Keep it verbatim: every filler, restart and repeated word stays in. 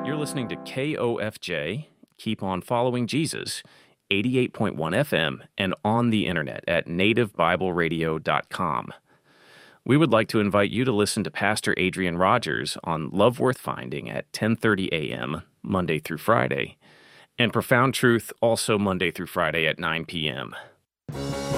You're listening to K O F J, Keep On Following Jesus, eighty-eight point one F M, and on the internet at native bible radio dot com. We would like to invite you to listen to Pastor Adrian Rogers on Love Worth Finding at ten thirty a.m. Monday through Friday, and Profound Truth also Monday through Friday at nine p.m.